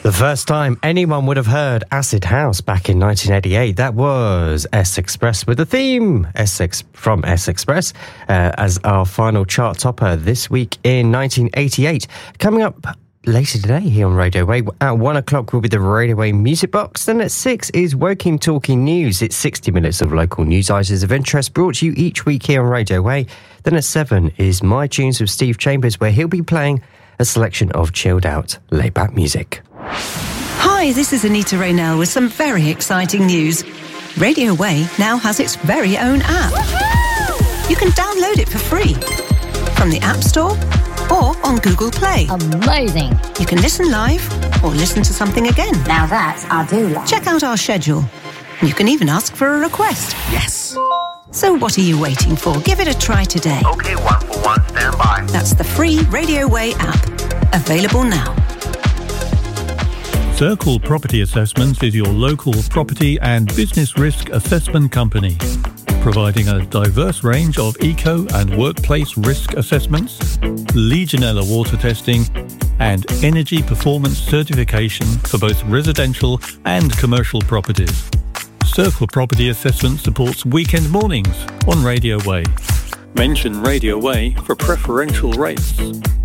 The first time anyone would have heard Acid House back in 1988, that was S-Express with the theme from S-Express as our final chart topper this week in 1988. Coming up later today here on Radio Way, at 1 o'clock will be the Radio Way Music Box. Then at 6 is Woking Talking News. It's 60 minutes of local news items of interest brought to you each week here on Radio Way. Then at 7 is My Tunes with Steve Chambers, where he'll be playing a selection of chilled out, laid back music. Hi, this is Anita Raynell with some very exciting news. Radio Way now has its very own app. Woohoo! You can download it for free from the App Store or on Google Play. Amazing. You can listen live or listen to something again. Now that I do like. Check out our schedule. You can even ask for a request. Yes. So what are you waiting for? Give it a try today. Okay, 141, stand by. That's the free Radio Way app. Available now. Circle Property Assessments is your local property and business risk assessment company, providing a diverse range of eco and workplace risk assessments, Legionella water testing, and energy performance certification for both residential and commercial properties. Circle Property Assessment supports weekend mornings on Radio Way. Mention Radio Way for preferential rates.